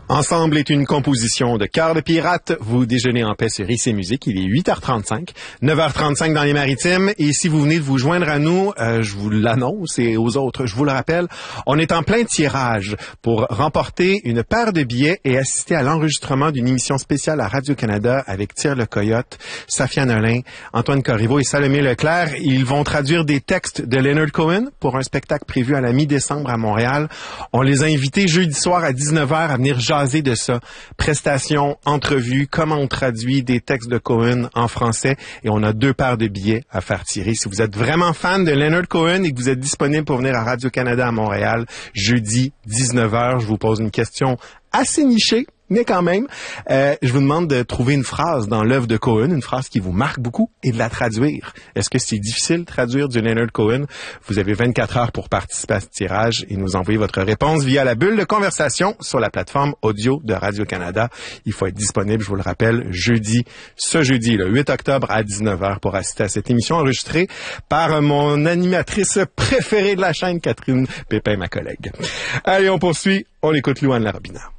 Ensemble est une composition de Cœur de pirate. Vous déjeunez en paix sur IC Musique. Il est 8h35, 9h35 dans les Maritimes. Et si vous venez de vous joindre à nous, je vous l'annonce et aux autres, je vous le rappelle, on est en plein tirage pour remporter une paire de billets et assister à l'enregistrement d'une émission spéciale à Radio-Canada avec Tire le Coyote, Safia Nolin, Antoine Corriveau et Salomé Leclerc. Ils vont traduire des textes de Leonard Cohen pour un spectacle prévu à la mi-décembre à Montréal. On les a invités jeudi soir à 19h à venir jaser de ça. Prestations, entrevues, comment on traduit des textes de Cohen en français. Et on a 2 paires de billets à faire tirer. Si vous êtes vraiment fan de Leonard Cohen et que vous êtes disponible pour venir à Radio-Canada à Montréal, jeudi 19h, je vous pose une question assez nichée, mais quand même, je vous demande de trouver une phrase dans l'œuvre de Cohen, une phrase qui vous marque beaucoup, et de la traduire. Est-ce que c'est difficile de traduire du Leonard Cohen? Vous avez 24 heures pour participer à ce tirage et nous envoyer votre réponse via la bulle de conversation sur la plateforme audio de Radio-Canada. Il faut être disponible, je vous le rappelle, ce jeudi, le 8 octobre à 19h pour assister à cette émission enregistrée par mon animatrice préférée de la chaîne, Catherine Pépin, ma collègue. Allez, on poursuit. On écoute Louane Larobina.